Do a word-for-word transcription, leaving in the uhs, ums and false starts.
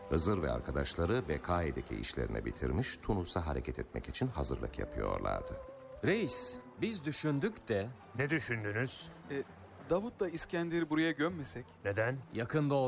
Hızır ve arkadaşları Bekai'deki işlerini bitirmiş, Tunus'a hareket etmek için hazırlık yapıyorlardı. Reis, biz düşündük de... Ne düşündünüz? E, Davut'la İskender'i buraya gömmesek? Neden? Yakında